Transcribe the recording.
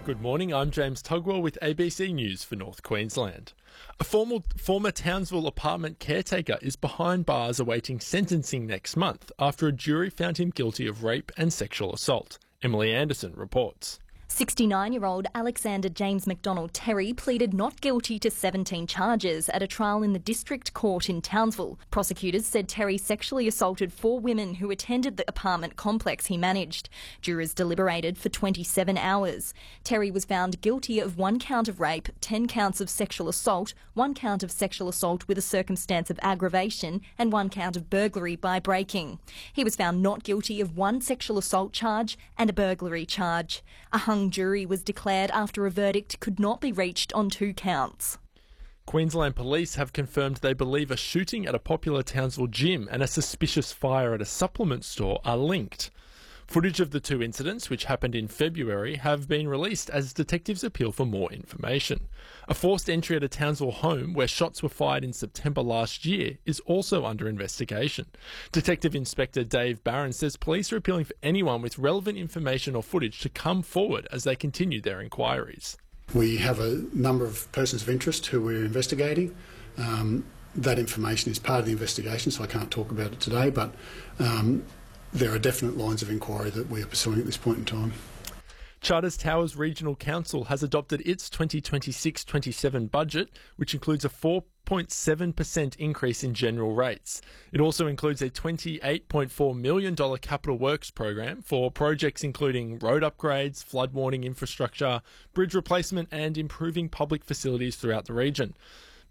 Good morning, I'm James Tugwell with ABC News for North Queensland. A former Townsville apartment caretaker is behind bars awaiting sentencing next month after a jury found him guilty of rape and sexual assault. Emily Anderson reports. 69-year-old Alexander James McDonald Terry pleaded not guilty to 17 charges at a trial in the District Court in Townsville. Prosecutors said Terry sexually assaulted 4 women who attended the apartment complex he managed. Jurors deliberated for 27 hours. Terry was found guilty of 1 count of rape, 10 counts of sexual assault, 1 count of sexual assault with a circumstance of aggravation, and 1 count of burglary by breaking. He was found not guilty of 1 sexual assault charge and a burglary charge. A hung jury was declared after a verdict could not be reached on 2 counts. Queensland Police have confirmed they believe a shooting at a popular Townsville gym and a suspicious fire at a supplement store are linked. Footage of the 2 incidents, which happened in February, have been released as detectives appeal for more information. A forced entry at a Townsville home where shots were fired in September last year is also under investigation. Detective Inspector Dave Barron says police are appealing for anyone with relevant information or footage to come forward as they continue their inquiries. We have a number of persons of interest who we're investigating. That information is part of the investigation, so I can't talk about it today, but there are definite lines of inquiry that we are pursuing at this point in time. Charters Towers Regional Council has adopted its 2026-27 budget, which includes a 4.7% increase in general rates. It also includes a $28.4 million capital works program for projects including road upgrades, flood warning infrastructure, bridge replacement and improving public facilities throughout the region.